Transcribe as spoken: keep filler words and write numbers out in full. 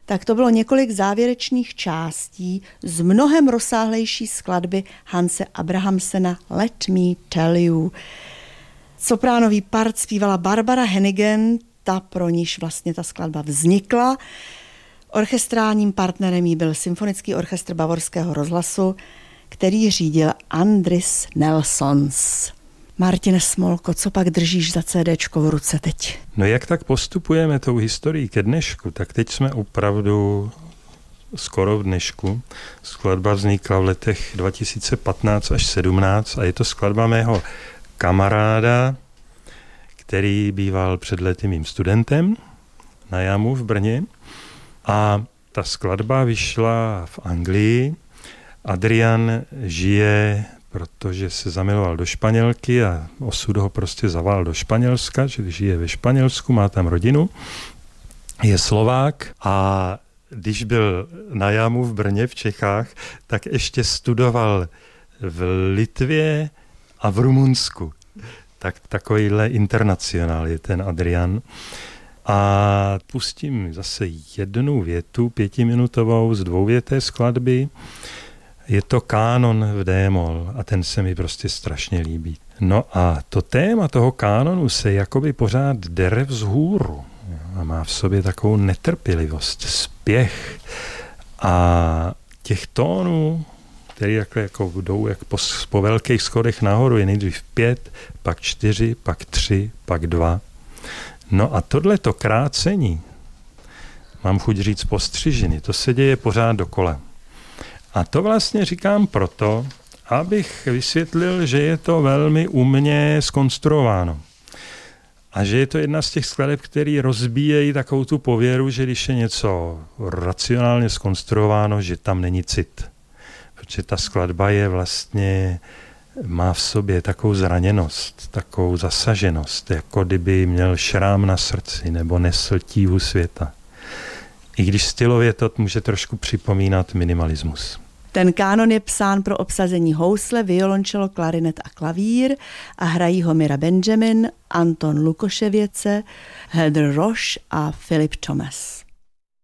tak to bylo několik závěrečných částí z mnohem rozsáhlejší skladby Hanse Abrahamsena Let Me Tell You. Sopránový part zpívala Barbara Hennigan, ta pro níž vlastně ta skladba vznikla. Orchestrálním partnerem jí byl Symfonický orchestr Bavorského rozhlasu, který řídil Andris Nelsons. Martine Smolko, co pak držíš za CDčko v ruce teď? No jak tak postupujeme tou historií ke dnešku, tak teď jsme opravdu skoro v dnešku. Skladba vznikla v letech dva tisíce patnáct až sedmnáct a je to skladba mého kamaráda, který býval před lety mým studentem na Jamu v Brně. A ta skladba vyšla v Anglii. Adrian žije, protože se zamiloval do Španělky a osud ho prostě zaval do Španělska, že žije ve Španělsku, má tam rodinu, je Slovák a když byl na Jamu v Brně v Čechách, tak ještě studoval v Litvě a v Rumunsku. Tak takovýhle internacionál je ten Adrian. A pustím zase jednu větu, pětiminutovou z dvouvěté skladby. Je to kánon v D-moll a ten se mi prostě strašně líbí. No a to téma toho kánonu se jakoby pořád dere vzhůru a má v sobě takovou netrpělivost, spěch a těch tónů, které jako, jako jdou jak po, po velkých schodech nahoru, je nejdřív pět, pak čtyři, pak tři, pak dva. No a tohleto krácení, mám chuť říct postřižiny, to se děje pořád dokola. A to vlastně říkám proto, abych vysvětlil, že je to velmi umně zkonstruováno. A že je to jedna z těch skladeb, které rozbíjejí takovou tu pověru, že když je něco racionálně zkonstruováno, že tam není cit. Protože ta skladba je vlastně, má v sobě takovou zraněnost, takovou zasaženost, jako kdyby měl šrám na srdci nebo nesl tíhu světa. I když stylově to může trošku připomínat minimalismus. Ten kánon je psán pro obsazení housle, violončelo, klarinet a klavír a hrají ho Mira Benjamin, Anton Lukoševice, Heather Roche a Philip Thomas.